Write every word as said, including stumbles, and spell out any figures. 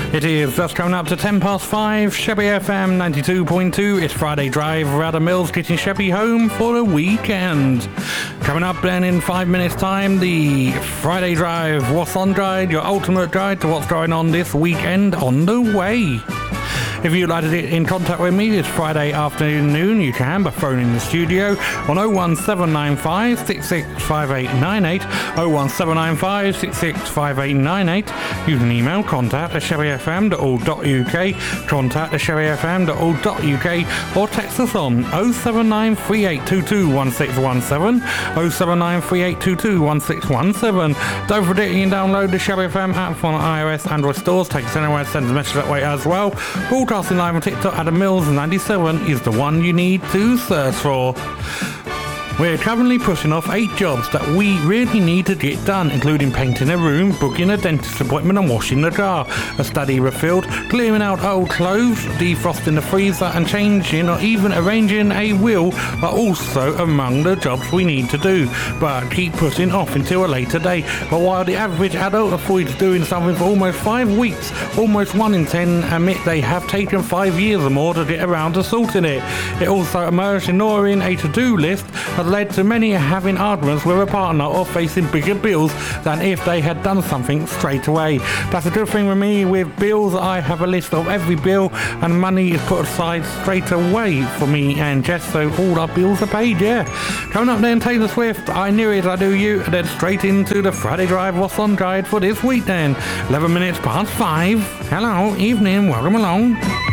It is just coming up to ten past five, Chevy F M ninety-two point two. It's Friday Drive, Rada Mills getting Chevy home for the weekend. Coming up then in five minutes time, the Friday Drive, What's on Guide, your ultimate guide to what's going on this weekend on the way. If you'd like to get in contact with me this Friday afternoon, you can by phoning the studio on oh one seven nine five, six six five eight nine eight, oh one seven nine five, six six five eight nine eight. You can email contact at chevy f m dot org dot u k, contact at chevy f m dot org dot u k, or text us on oh seven nine three eight two two one six one seven, oh seven nine three eight two two one six one seven. Don't forget you can download the Chevy F M app on iOS, Android stores. Take us anywhere, send us a message that way as well. Broadcasting live on TikTok, Adam Mills ninety-seven is the one you need to search for. We're currently pushing off eight jobs that we really need to get done, including painting a room, booking a dentist appointment and washing the car, a study refilled, clearing out old clothes, defrosting the freezer and changing or even arranging a will are also among the jobs we need to do, but keep pushing off until a later day. But while the average adult avoids doing something for almost five weeks, almost one in ten admit they have taken five years or more to get around to sorting it. It also emerged ignoring a to-do list has led to many having arguments with a partner or facing bigger bills than if they had done something straight away. That's a good thing with me. With bills, I have a list of every bill and money is put aside straight away for me and Jess, so all our bills are paid, yeah. Coming up then, Taylor Swift, I Knew It, I Do You, and then straight into the Friday Drive What's on Guide for this week then. eleven minutes past five. Hello, evening, welcome along.